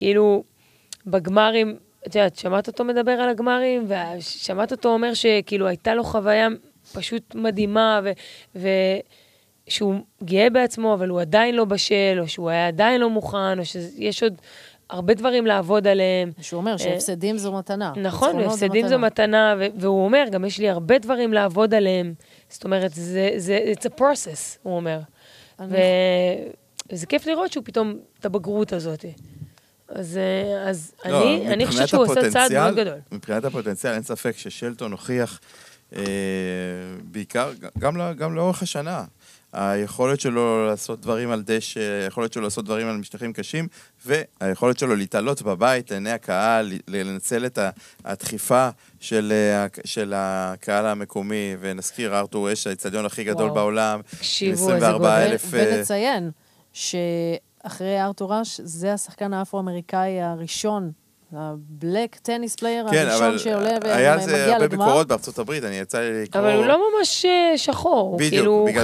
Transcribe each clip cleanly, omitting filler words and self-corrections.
כאילו, בגמרים, את יודעת, שמעת אותו מדבר על הגמרים, ושמעת אותו אומר שכאילו הייתה לו חוויה פשוט מדהימה, שהוא גאה בעצמו, אבל הוא עדיין לא בשל, או שהוא היה עדיין לא מוכן, או שיש עוד הרבה דברים לעבוד עליהם. שהוא אומר שהפסדים זו מתנה. נכון, הפסדים זו מתנה, והוא אומר, גם יש לי הרבה דברים לעבוד עליהם. זאת אומרת, it's a process, הוא אומר. וזה כיף לראות שהוא פתאום, את הבגרות הזאת. אז אני חושבת שהוא עושה צעד מאוד גדול. מבחינת הפוטנציאל, אין ספק ששלטון הוכיח, בעיקר, גם לאורך השנה, היכולת שלו לעשות דברים על דשא, היכולת שלו לעשות דברים על משטחים קשים, והיכולת שלו להתעלות בבית, לעיני הקהל, לנצל את הדחיפה של הקהל המקומי, ונזכיר, ארתור אש, האצטדיון הכי גדול בעולם, 24,000... ונציין שאחרי ארתור אש, זה השחקן האפרו-אמריקאי הראשון, הבלק טניס פלייר הראשון שעולה ומגיע לגמר. היה זה הרבה ביקורות בארצות הברית, אני יצא לי לקרוא... אבל הוא לא ממש שחור. בדיוק, בגלל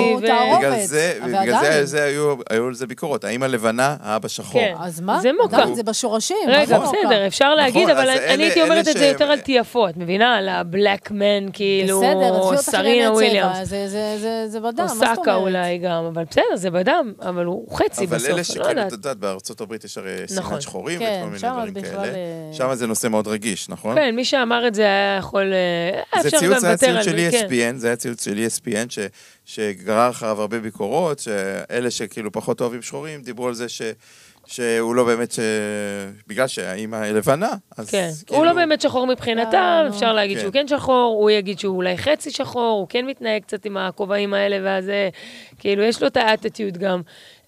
זה היו על זה ביקורות. האם הלבנה, האבא שחור. אז מה? זה מוקע. זה בשורשים. רגע, בסדר, אפשר להגיד, אבל אני הייתי אומרת את זה יותר על תייפות, מבינה? על הבלק מן, כאילו, או סרינה וויליאמס. זה בדם, מה זאת אומרת? או סאקה אולי גם, אבל בסדר, זה בדם, אבל הוא חצי בסוף, אבל אלה שכאלה, את יודעת, בארצות הברית יש הרי סימן שחורים וכל מיני דברים כאלה. שם זה נושא מאוד רגיש, נכון? כן, מי שאמר את זה היה יכול... זה ציוץ של ESPN, זה היה ציוץ של ESPN שגרר אחריו הרבה ביקורות, שאלה שכאילו פחות אוהבים שחורים, דיברו על זה שהוא לא באמת, בגלל שהאימא היא לבנה, אז... כן, הוא לא באמת שחור מבחינתם, אפשר להגיד שהוא כן שחור, הוא יגיד שהוא אולי חצי שחור, הוא כן מתנהג קצת עם הכובעים האלה, ואז כאילו יש לו את האטיטיוד גם.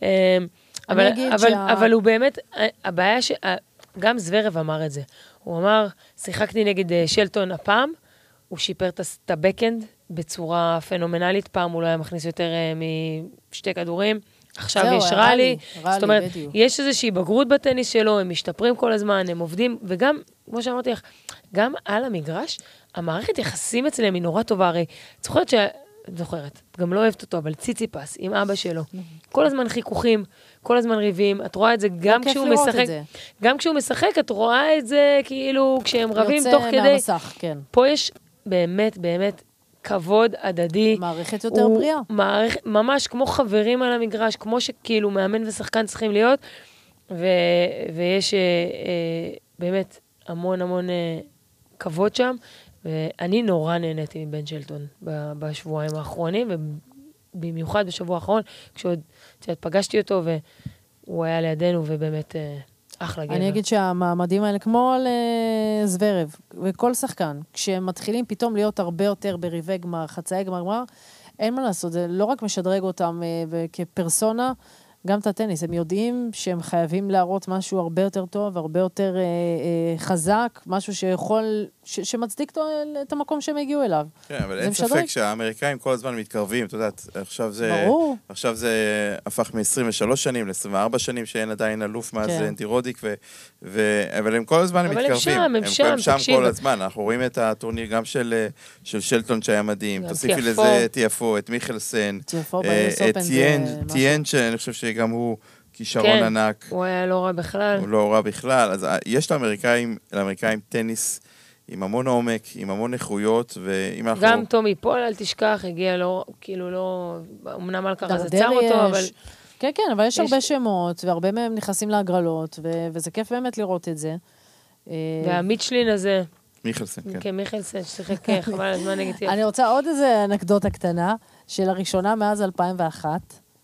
אבל הוא באמת, הבעיה גם זוורב אמר את זה. הוא אמר, שיחקתי נגד שלטון הפעם, הוא שיפר את הבקאנד בצורה פנומנלית, פעם הוא לא היה מכניס יותר משתי כדורים, עכשיו יש רלי, זאת אומרת, יש איזושהי בגרות בטניס שלו, הם משתפרים כל הזמן, הם עובדים, וגם, כמו שאמרתי לך, גם על המגרש, המערכת יחסים אצלם היא נורא טובה, הרי, זוכרת, גם לא אוהבת אותו, אבל ציציפס עם אבא שלו, כל הזמן חיכוכים, כל הזמן ריבים, את רואה את זה גם כשהוא משחק, גם כשהוא משחק, את רואה את זה כאילו כשהם רבים תוך כדי, מהמסך, כן. פה יש באמת, באמת כבוד הדדי. מערכת יותר בריאה. ממש כמו חברים על המגרש, כמו שכאילו מאמן ושחקן צריכים להיות, ויש באמת המון המון כבוד שם, ואני נורא נהניתי מבן שלטון בשבועיים האחרונים, ובמיוחד בשבוע האחרון, כשעוד פגשתי אותו, והוא היה לידינו, ובאמת אחלה גבר. אני אגיד שהמעמדים האלה, כמו על זוורב, וכל שחקן, כשהם מתחילים פתאום להיות הרבה יותר בריבי גמר, חצאי גמר, אין מה לעשות, זה לא רק משדרג אותם כפרסונה, גם את הטניס, הם יודעים שהם חייבים להראות משהו הרבה יותר טוב, הרבה יותר חזק, משהו שיכול, שמצדיק את המקום שהם הגיעו אליו. כן, אבל אין ספק שהאמריקאים כל הזמן מתקרבים, אתה יודעת, עכשיו זה הפך מ-23 שנים ל-24 שנים, שאין עדיין אלוף מאז אנטי רודיק, אבל הם כל הזמן מתקרבים. הם שם כל הזמן, אנחנו רואים את הטורניר גם של שלטון שהיה מדהים, תוסיפי לזה את יפו, את מיכלסן, את טיין, שאני חושב שגם הוא כישרון ענק. הוא היה לא רע בכלל. הוא לא רע בכלל. אז יש לאמריקאים טניס עם המון עומק, עם המון איכויות, ואם אנחנו... גם טומי פול, אל תשכח, הגיע לו, כאילו לא... אמנם אלקרז עצר אותו, אבל... כן, כן, אבל יש הרבה שמות, והרבה מהם נכנסים להגרלות, וזה כיף באמת לראות את זה. והמיטשלין הזה... מיכלסן, כן. כן, מיכלסן, ששיחק חבל הזמן נגד יפו. אני רוצה עוד איזה אנקדוטה קטנה, של הראשונה מאז 2001,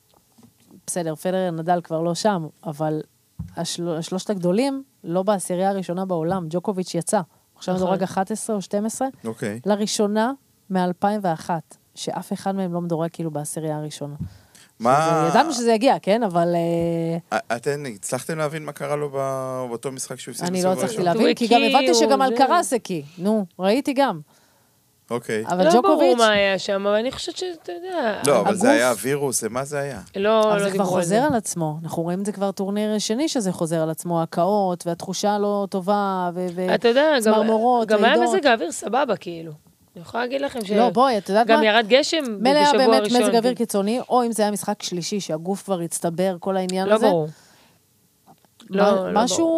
בסדר, פדרר נדל כבר לא שם, אבל השלושת הגדולים, לא בעשירייה הראשונה בעולם, ג'וקוביץ' יצא. עכשיו מדורג 11 או 12. אוקיי. לראשונה מ-2001, שאף אחד מהם לא מדורג כאילו בעשירייה הראשונה. ידענו שזה יגיע, כן? אבל... אתן הצלחתם להבין מה קרה לו באותו משחק שהוא הפסיד בסוף הראשון? אני לא הצלחתי להבין, כי גם הבנתי שגם על קרס הקי. נו, ראיתי גם. אוקיי. לא ברור מה היה שם, אבל אני חושבת שאתה יודע... לא, אבל זה היה וירוס, מה זה היה? לא, אבל זה כבר חוזר על עצמו. אנחנו רואים את זה כבר טורניר שני שזה חוזר על עצמו, הקאות, והתחושה לא טובה, וצמרמורות, גם היה מזג האוויר סבבה, כאילו. אני יכולה להגיד לכם ש... לא, בואי, את יודעת מה? גם ירד גשם בשבוע הראשון. מלא היה באמת מזג אוויר קיצוני, או אם זה היה משחק שלישי, שהגוף כבר הצטבר, כל העניין הזה. לא ברור. לא, משהו